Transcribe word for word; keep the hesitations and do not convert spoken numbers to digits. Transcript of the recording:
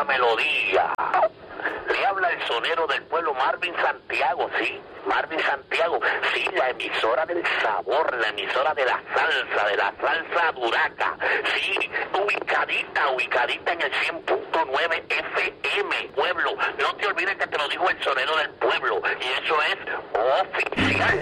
melodía. Le habla el sonero del pueblo, Marvin Santiago, sí, Marvin Santiago, sí, la emisora del sabor, la emisora de la salsa, de la salsa duraca, sí, ubicadita, ubicadita en el cien punto nueve F M, pueblo. No te olvides que te lo dijo el sonero del pueblo, y eso es oficial.